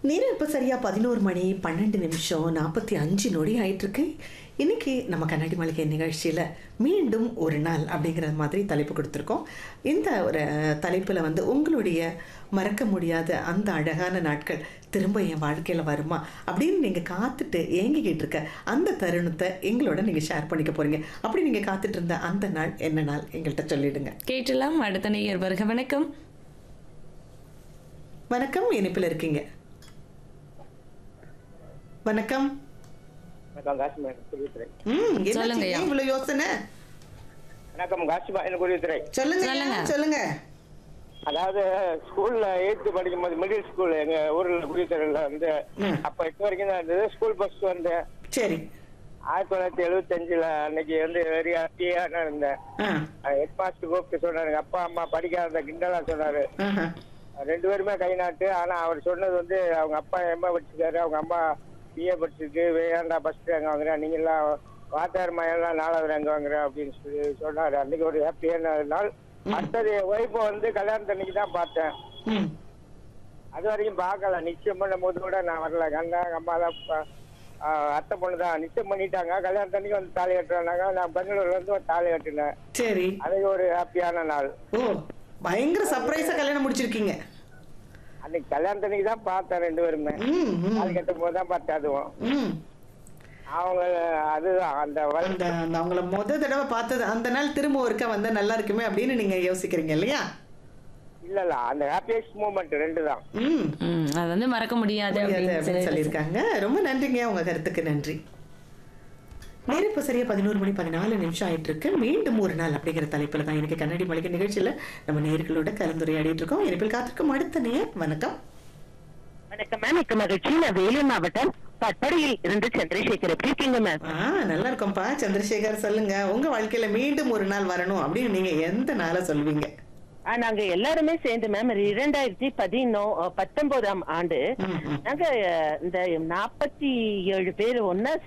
நேரம் இப்போ சரியா 11 மணி 12 நிமிஷம் 45 நொடி ஆயிட்டு இருக்கு. இன்னைக்கு நம்ம கண்ணாடி மாளிகை நிகழ்ச்சியில் மீண்டும் ஒரு நாள் அப்படிங்கிற மாதிரி தலைப்பு கொடுத்துருக்கோம். இந்த ஒரு தலைப்பில் வந்து உங்களுடைய மறக்க முடியாத அந்த அழகான நாட்கள் திரும்ப என் வாழ்க்கையில் வருமா அப்படின்னு நீங்கள் காத்துட்டு ஏங்கிக்கிட்டு இருக்க அந்த தருணத்தை எங்களோட நீங்கள் ஷேர் பண்ணிக்க போறீங்க. அப்படி நீங்கள் காத்துட்டு இருந்த அந்த நாள் என்ன நாள் எங்கள்கிட்ட சொல்லிடுங்க. கேட்டலாம். அடுத்த நேயர் வருக. வணக்கம். வணக்கம், இணைப்பில் இருக்கீங்க. வணக்கம். சொல்லுங்க. இவ்வளவு யோசனை? வணக்கம், காசிமா குருத்துறை. சொல்லுங்க சொல்லுங்க. அதாவது ஸ்கூல்ல 8th படிக்கும்போது மிடில் ஸ்கூல் எங்க ஊர்ல குருத்துறையில வந்து அப்ப 8 வரைக்கும் தான் இருந்தது. ஸ்கூல் பஸ் வந்து சரி 1975 அன்னைக்கு வந்து வெரி ஹாப்பியா இருந்தேன். ஹெட் மாஸ்டர் கூப்பிட்டு சொன்னாரு, அப்பா அம்மா படிக்காத கிண்டலா சொன்னாரு. 2 பேருமே கை நாட்டு. ஆனா அவர் சொன்னது வந்து அவங்க அப்பா எம்ஏ படிச்சிருக்காரு, அவங்க அம்மா பிஏ படிச்சிருக்கு, வேண்டா ஃபர்ஸ்ட் ரேங்க் வாங்குறேன், நீங்க எல்லாம் வாத்தார் மையெல்லாம் 4வது ரேங்க் வாங்குறேன் அப்படின்னு சொல்லி சொன்னாரு. அன்னைக்கு ஒரு ஹாப்பியான நாள். அடுத்தது ஒய்ஃபை வந்து கல்யாணத்தன்னைக்கு தான் பார்த்தேன். அது வரைக்கும் பார்க்கல. நிச்சயம் பண்ணும் போது கூட நான் வரல. கண்ணா அம்மா தான் அத்தை பொண்ணு தான் நிச்சயம் பண்ணிட்டாங்க. கல்யாணத்தன்னைக்கு வந்து தாலி கட்டுறாங்க. நான் பெங்களூர்ல இருந்து ஒரு தாலி கட்டினேன். சரி, அது ஒரு ஹாப்பியான நாள். பயங்கர சர்ப்ரைஸா கல்யாணம் முடிச்சிருக்கீங்க. அன்னைக்கு கல்யாணத்தன்னைக்கு தான் பார்த்தேன். 2 பேருமே தாலி கட்டும் போது தான் பார்த்தேன். அதுவும் அவங்க அதுதான் அந்த அவங்கள தடவை பார்த்தது அந்த நாள் திரும்ப ஒருக்கா வந்தா நல்லா இருக்குமே அப்படின்னு நீங்க யோசிக்கிறீங்க இல்லையா? இல்ல அந்த ஹாப்பியஸ்ட் மூமெண்ட் 2 தான். அது வந்து மறக்க முடியாது அப்படின்னு சொல்லியிருக்காங்க. ரொம்ப நன்றிங்க, உங்க கருத்துக்கு நன்றி. நேரம் இப்போ சரியா 11 மணி 14 நிமிஷம் ஆயிட்டு இருக்கு. மீண்டும் ஒரு நாள் அப்படிங்கிற தலைப்புல தான் எனக்கு கண்ணாடி மாளிகை நிகழ்ச்சியில நம்ம நேயர்களோட கலந்துரையாடிட்டு இருக்கோம். இனிப்பில் காத்திருக்கும் அடுத்த நேயர். வணக்கம். வணக்கம் மேம், மிக்க மகிழ்ச்சி. நான் வேலூர் மாவட்டம் பட்படியில் இருந்து சந்திரசேகர். எப்படி இருக்கீங்க மேம்? நல்லா இருக்கோம்ப்பா சந்திரசேகர். சொல்லுங்க, உங்க வாழ்க்கையில மீண்டும் ஒரு நாள் வரணும் அப்படின்னு நீங்க எந்த நாளை சொல்லுவீங்க? நாங்க எல்லாருமே சேர்ந்து மேம் 2019 ஆண்டு நாங்க இந்த 47 பேர் ஒன்னா